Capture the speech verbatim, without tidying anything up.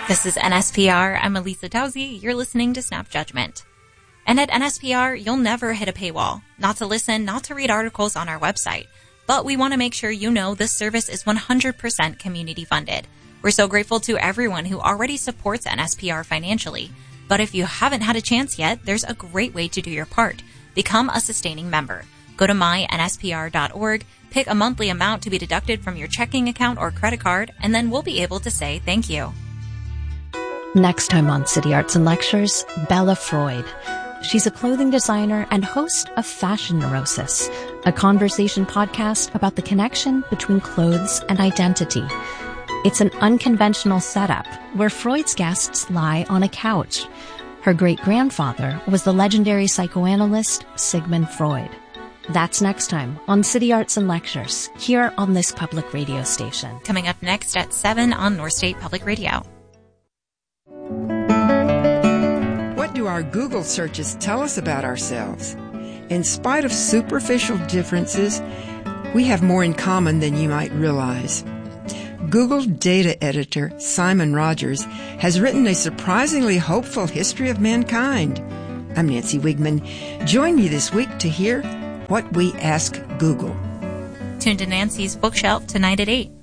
This is N S P R. I'm Elisa Tauzi. You're listening to Snap Judgment. And at N S P R, you'll never hit a paywall. Not to listen, not to read articles on our website. But we want to make sure you know this service is one hundred percent community funded. We're so grateful to everyone who already supports N S P R financially. But if you haven't had a chance yet, there's a great way to do your part. Become a sustaining member. Go to my N S P R dot org, pick a monthly amount to be deducted from your checking account or credit card, and then we'll be able to say thank you. Next time on City Arts and Lectures, Bella Freud. She's a clothing designer and host of Fashion Neurosis, a conversation podcast about the connection between clothes and identity. It's an unconventional setup where Freud's guests lie on a couch. Her great-grandfather was the legendary psychoanalyst Sigmund Freud. That's next time on City Arts and Lectures, here on this public radio station. Coming up next at seven on North State Public Radio. What do our Google searches tell us about ourselves? In spite of superficial differences, we have more in common than you might realize. Google data editor Simon Rogers has written a surprisingly hopeful history of mankind. I'm Nancy Wigman. Join me this week to hear what we ask Google. Tune to Nancy's Bookshelf tonight at eight.